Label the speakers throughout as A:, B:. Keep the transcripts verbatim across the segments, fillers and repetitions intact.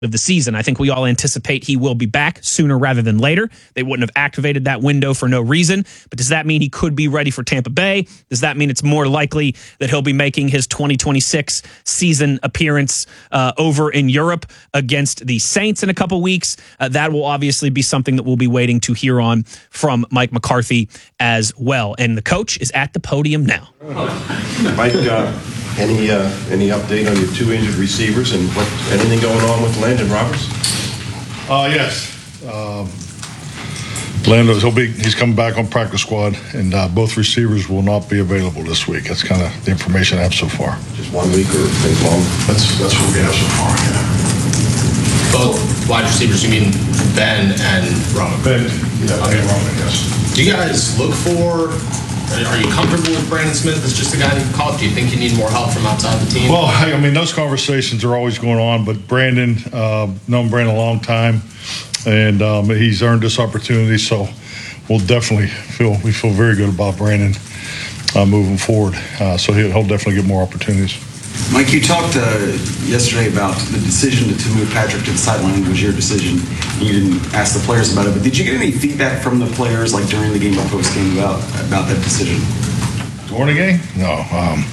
A: of the season. I think we all anticipate he will be back sooner rather than later. They wouldn't have activated that window for no reason. But does that mean he could be ready for Tampa Bay? Does that mean it's more likely that he'll be making his twenty twenty-six season appearance uh, over in Europe against the Saints in a couple weeks? Uh, that will obviously be something that we'll be waiting to hear on from Mike McCarthy as well. And the coach is at the podium now.
B: Mike, uh, any uh, any update on your two injured receivers and what anything going on with Landon Roberts?
C: Uh, yes. Um, Lando, he'll be, he's coming back on practice squad, and uh, both receivers will not be available this week. That's kind of the information I have so far.
B: Just one week or things long?
C: That's that's what we have so far, yeah.
D: Both wide receivers, you mean Ben and Roman?
C: Ben, yeah,
D: Okay.
C: Ben Roman, yes.
D: Do you guys look for, are you comfortable with Brandon Smith as just the guy that you call? Do you think you need more help from outside the team?
C: Well, I mean, those conversations are always going on, but Brandon, uh, known Brandon a long time, and um, he's earned this opportunity, so we'll definitely feel, we feel very good about Brandon uh, moving forward. Uh, so he'll, he'll definitely get more opportunities.
E: Mike, you talked uh, yesterday about the decision to, to move Patrick to the sideline was your decision. You didn't ask the players about it, but did you get any feedback from the players, like during the game or post game, about about that decision?
C: During the game? No, um,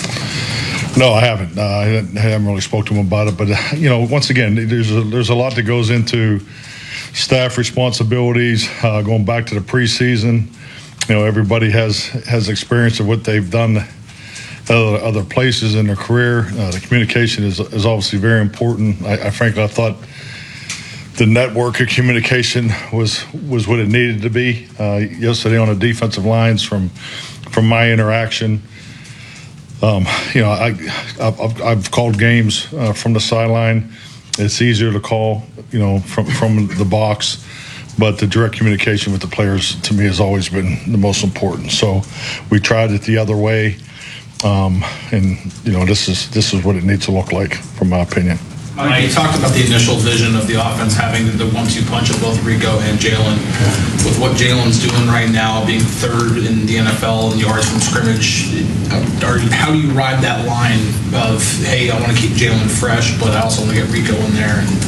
C: no, I haven't. Uh, I haven't really spoke to him about it. But uh, you know, once again, there's a, there's a lot that goes into staff responsibilities. Uh, going back to the preseason, you know, everybody has has experience of what they've done. Other, other places in their career. Uh, the communication is, is obviously very important. I, I frankly, I thought the network of communication was was what it needed to be. Uh, yesterday on the defensive lines, from from my interaction, um, you know, I I've, I've called games uh, from the sideline. It's easier to call, you know, from from the box. But the direct communication with the players, to me, has always been the most important. So we tried it the other way. Um, and you know, this is this is what it needs to look like, from my opinion.
F: Mike, you talked about the initial vision of the offense having the one two punch of both Rico and Jalen. With what Jalen's doing right now, being third in the N F L in yards from scrimmage, are, how do you ride that line of, hey, I want to keep Jalen fresh, but I also want to get Rico in there? And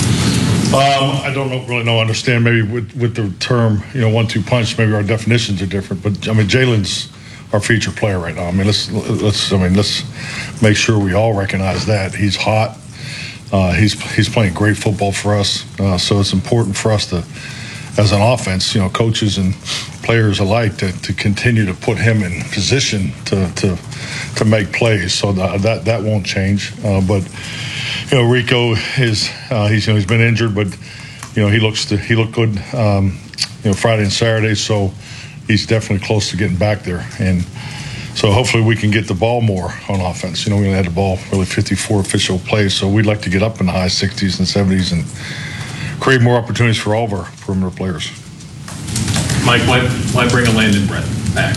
C: Um, I don't know, really know, understand maybe with, with the term, you know, one two punch, maybe our definitions are different. But I mean, Jalen's our feature player right now. I mean, let's let's I mean let's make sure we all recognize that he's hot. Uh, he's he's playing great football for us. Uh, so it's important for us to, as an offense, you know, coaches and players alike, to, to continue to put him in position to to to make plays. So that that, that won't change. Uh, but you know, Rico is uh, he's you know he's been injured, but you know he looks to, he looked good. Um, you know, Friday and Saturday, so he's definitely close to getting back there. And so hopefully we can get the ball more on offense. You know, we only had the ball really fifty-four official plays, so we'd like to get up in the high sixties and seventies and create more opportunities for all of our perimeter players.
F: Mike, why, why bring a Landon Brett back?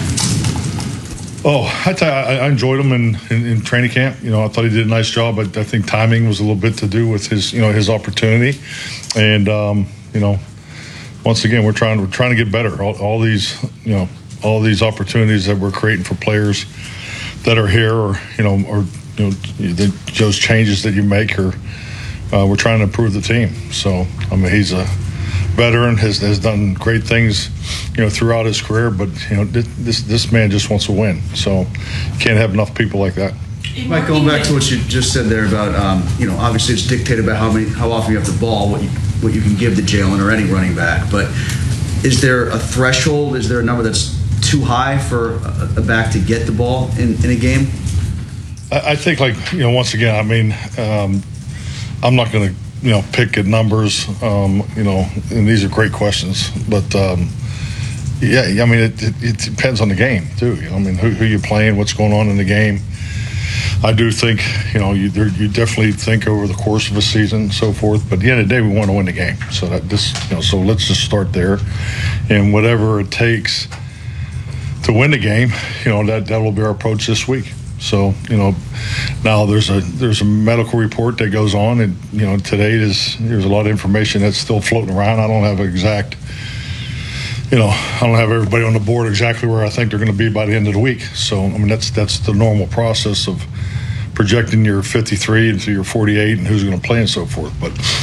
C: Oh, I, tell you, I, I enjoyed him in, in, in training camp. You know, I thought he did a nice job, but I think timing was a little bit to do with his, you know, his opportunity. And, um, you know, once again, we're trying, we're trying to get better. All, all these, you know, all these opportunities that we're creating for players that are here, or, you know, or, you know, the, those changes that you make, or uh, we're trying to improve the team. So, I mean, he's a veteran, has, has done great things, you know, throughout his career, but, you know, this this man just wants to win. So you can't have enough people like that.
E: Mike, going back to what you just said there about, um, you know, obviously it's dictated by how many, how often you have the ball, what you, what you can give to Jalen or any running back. But is there a threshold? Is there a number that's too high for a, a back to get the ball in, in a game?
C: I, I think, like, you know, once again, I mean, um, I'm not going to, you know, pick at numbers, um, you know, and these are great questions. But, um, yeah, I mean, it, it, it depends on the game, too. You know, I mean, who, who you're playing, what's going on in the game. I do think, you know, you there, you definitely think over the course of a season and so forth. But at the end of the day, we want to win the game. So that this, you know, so let's just start there, and whatever it takes to win the game, you know, that that will be our approach this week. So, you know, now there's a there's a medical report that goes on, and you know, today there's there's a lot of information that's still floating around. I don't have an exact. You know, I don't have everybody on the board exactly where I think they're going to be by the end of the week. So, I mean, that's that's the normal process of projecting your fifty-three into your forty-eight and who's going to play and so forth. But